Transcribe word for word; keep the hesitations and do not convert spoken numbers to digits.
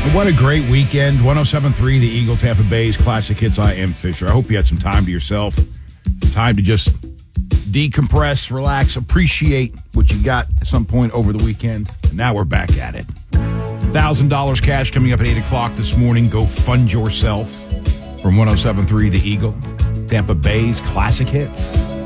What a great weekend. one oh seven point three, the Eagle, Tampa Bay's Classic Hits. I am Fisher. I hope you had some time to yourself. Time to just decompress, relax, appreciate what you got at some point over the weekend. And now we're back at it. one thousand dollars cash coming up at eight o'clock this morning. Go fund yourself from one oh seven point three, the Eagle, Tampa Bay's Classic Hits.